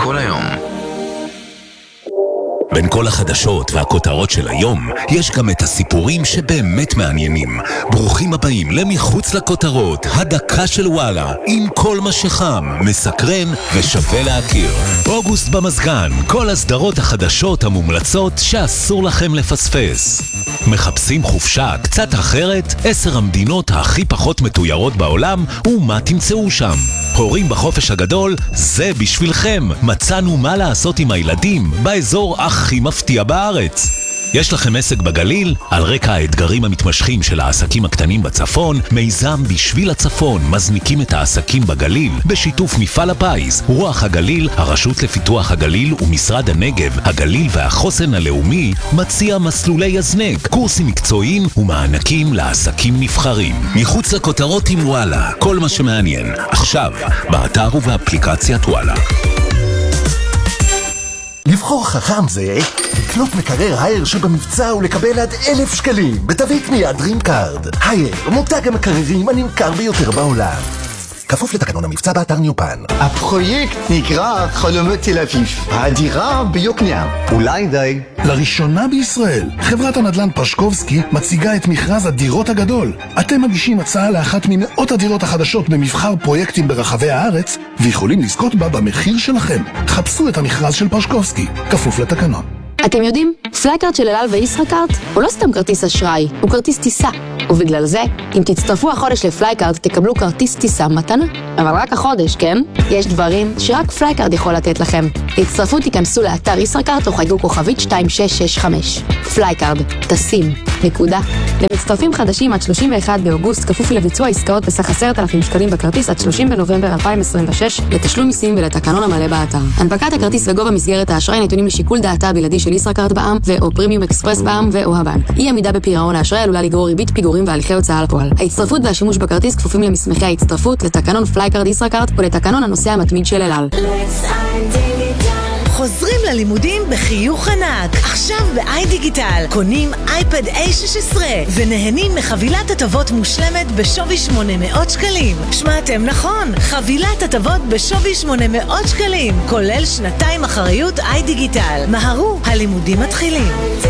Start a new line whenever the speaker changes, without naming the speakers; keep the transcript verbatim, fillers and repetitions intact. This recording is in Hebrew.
כל היום.
בין כל החדשות והכותרות של היום, יש גם את הסיפורים שבאמת מעניינים. ברוכים הבאים למחוץ לכותרות, הדקה של וואלה, עם כל מה שחם, מסקרן ושווה להכיר. אוגוסט במזגן, כל הסדרות החדשות המומלצות שאסור לכם לפספס. מחפשים חופשה קצת אחרת? עשר המדינות הכי פחות מתוירות בעולם, ומה תמצאו שם? הורים בחופש הגדול, זה בשבילכם. מצאנו מה לעשות עם הילדים באזור הכי מפתיע בארץ. יש לכם עסק בגליל? על רקע האתגרים המתמשכים של העסקים הקטנים בצפון, מיזם בשביל הצפון מזניקים את העסקים בגליל בשיתוף מפעל הפיס, רוח הגליל, הרשות לפיתוח הגליל ומשרד הנגב, הגליל והחוסן הלאומי מציע מסלולי הזנק, קורסים מקצועיים ומענקים לעסקים נבחרים. מחוץ לכותרות עם וואלה, כל מה שמעניין, עכשיו, באתר ובאפליקציית וואלה.
לבחור חכם זה לקנות מקרר הייר שבמבצע ולקבל עד אלף שקלים בתווי קנייה דרים קארד. הייר, מותג המקררים הנמכר ביותר בעולם. כפוף לתקנון המבצע באתר ניופן.
הפרויקט נקרא חלומות תל אביב, הדירה ביוקנעם. אולי די.
לראשונה בישראל, חברת הנדל"ן פשקובסקי מציגה את מכרז הדירות הגדול. אתם מגישים הצעה לאחת ממאות הדירות החדשות במבחר פרויקטים ברחבי הארץ, ויכולים לזכות בה במחיר שלכם. חפשו את המכרז של פשקובסקי, כפוף לתקנון.
אתם יודעים, פלייקארד של אל על וישראכרט הוא לא סתם כרטיס אשראי, הוא כרטיס טיסה. ובגלל זה, אם תצטרפו החודש לפלייקארד, תקבלו כרטיס טיסה מתנה. אבל רק החודש, כן? יש דברים שרק פלייקארד יכול לתת לכם. להצטרפו תיכנסו לאתר ישראכרט או חייגו כוכבית שתיים שש שש חמש. פלייקארד, טסים, נקודה. למצטרפים חדשים עד שלושים ואחד באוגוסט, כפוף לביצוע עסקאות בסך עשרת אלפים שקלים בכרטיס עד שלושים בנובמבר אלפיים עשרים ושש, לתשלום מיסים ולתקנון המלא באתר. הנפקת הכרטיס וגובה מסגרת האשראי נתונים לשיקול דעתה הבלעדי של ישראכרט בע"מ ו/או פרימיום אקספרס בע"מ ו/או הבנק. אי עמידה בפירעון האשראי עלולה לגרור ריבית פיגורים והליכי הוצאה לפועל. ההצטרפות והשימוש בכרטיס כפופים למסמכי ההצטרפות, לתקנון פלייקארד ישראכרט ולתקנון הנוסע המתמיד של אל על.
חוזרים ללימודים בחיוך ענק. עכשיו ב-איי דיגיטל קונים אייפד איי שש עשרה ונהנים מחבילת הטבות מושלמת בשווי שמונה מאות שקלים. שמעתם נכון, חבילת הטבות בשווי שמונה מאות שקלים, כולל שנתיים אחריות איי דיגיטל. מהרו, הלימודים מתחילים.